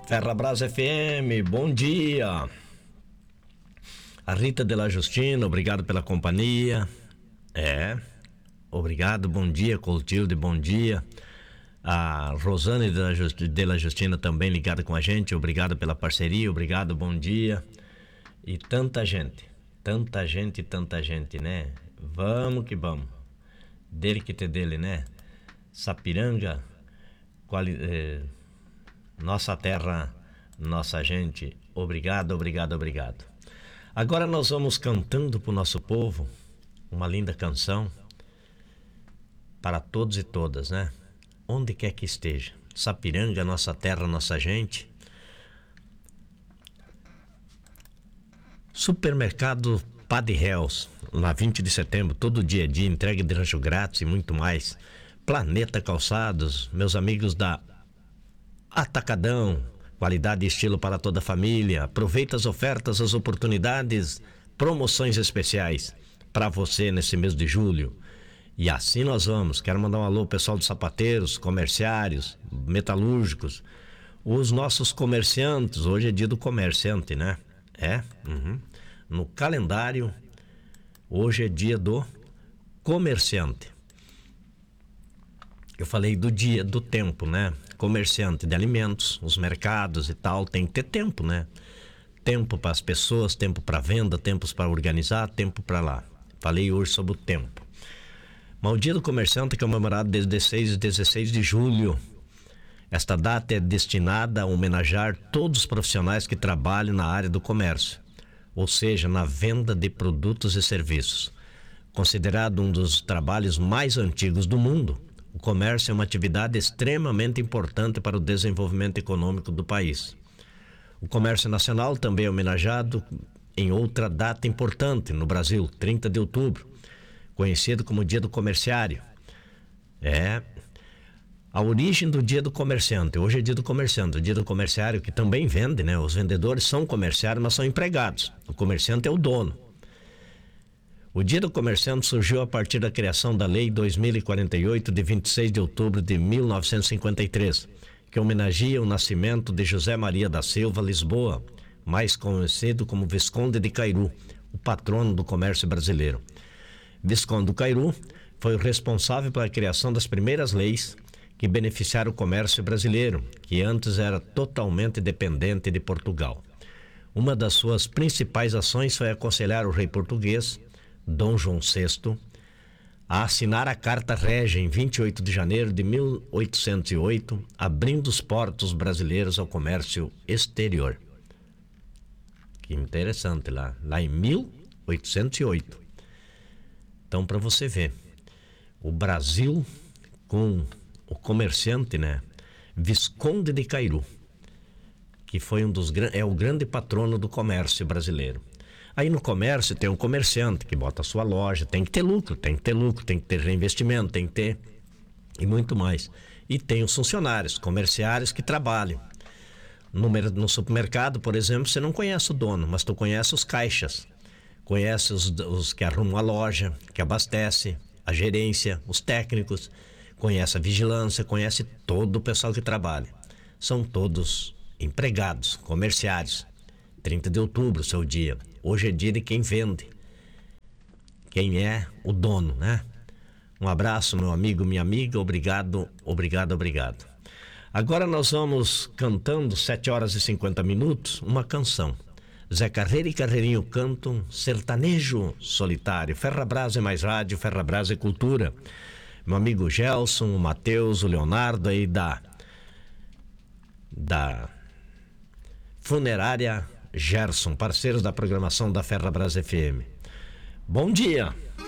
Ferrabras FM, bom dia. A Rita de la Justina, obrigado pela companhia. Obrigado, bom dia. Coutilde, bom dia. A Rosane de la Justina também ligada com a gente, obrigado pela parceria, obrigado, bom dia. E tanta gente, né? Vamos que vamos. Dele que ter dele, né? Sapiranga, nossa terra, nossa gente, obrigado. Agora nós vamos cantando pro nosso povo uma linda canção para todos e todas, né? Onde quer que esteja. Sapiranga, nossa terra, nossa gente. Supermercado Padre Hells, na 20 de setembro, todo dia a dia, entrega de rancho grátis e muito mais. Planeta Calçados, meus amigos da Atacadão, qualidade e estilo para toda a família. Aproveita as ofertas, as oportunidades, promoções especiais para você nesse mês de julho. E assim nós vamos. Quero mandar um alô pessoal dos sapateiros, comerciários, metalúrgicos, os nossos comerciantes. Hoje é dia do comerciante, né? No calendário, hoje é dia do comerciante. Eu falei do dia, do tempo, né? Comerciante de alimentos, os mercados e tal, tem que ter tempo, né? Tempo para as pessoas, tempo para venda, tempos para organizar, tempo para lá. Falei hoje sobre o tempo. Mas o dia do comerciante é comemorado desde 16 e 16 de julho. Esta data é destinada a homenagear todos os profissionais que trabalham na área do comércio, ou seja, na venda de produtos e serviços. Considerado um dos trabalhos mais antigos do mundo, o comércio é uma atividade extremamente importante para o desenvolvimento econômico do país. O comércio nacional também é homenageado em outra data importante no Brasil, 30 de outubro, conhecido como Dia do Comerciário. A origem do Dia do Comerciante. Hoje é Dia do Comerciante, o Dia do Comerciário, que também vende, né? Os vendedores são comerciários, mas são empregados. O comerciante é o dono. O Dia do Comerciante surgiu a partir da criação da Lei 2048, de 26 de outubro de 1953, que homenageia o nascimento de José Maria da Silva Lisboa, mais conhecido como Visconde de Cairu, o patrono do comércio brasileiro. Visconde do Cairu foi o responsável pela criação das primeiras leis que beneficiaram o comércio brasileiro, que antes era totalmente dependente de Portugal. Uma das suas principais ações foi aconselhar o rei português, Dom João VI, a assinar a Carta Régia em 28 de janeiro de 1808, abrindo os portos brasileiros ao comércio exterior. Que interessante lá em 1808. Então, para você ver, o Brasil com o comerciante, né? Visconde de Cairu, que foi é o grande patrono do comércio brasileiro. Aí no comércio tem um comerciante que bota a sua loja, tem que ter lucro, tem que ter reinvestimento, tem que ter e muito mais. E tem os funcionários, comerciários que trabalham. No supermercado, por exemplo, você não conhece o dono, mas tu conhece os caixas. Conhece os que arrumam a loja, que abastece, a gerência, os técnicos, conhece a vigilância, conhece todo o pessoal que trabalha. São todos empregados, comerciários. 30 de outubro, seu dia. Hoje é dia de quem vende. Quem é o dono, né? Um abraço, meu amigo, minha amiga. Obrigado. Agora nós vamos cantando, 7 horas e 50 minutos, uma canção. Zé Carreira e Carreirinho cantam Sertanejo Solitário. Ferrabras é mais rádio, Ferrabras é cultura. Meu amigo Gelson, o Matheus, o Leonardo aí da Funerária Gerson, parceiros da programação da Ferrabras FM. Bom dia!